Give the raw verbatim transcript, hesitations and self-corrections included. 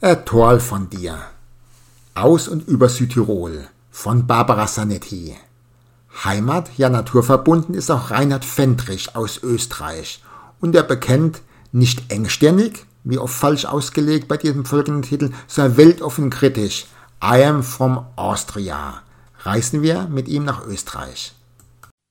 Ein Toll von dir. Aus und über Südtirol von Barbara Zanetti. Heimat, ja naturverbunden ist auch Reinhard Fendrich aus Österreich und er bekennt nicht engstirnig, wie oft falsch ausgelegt bei diesem folgenden Titel, sondern weltoffen kritisch. I am from Austria. Reisen wir mit ihm nach Österreich.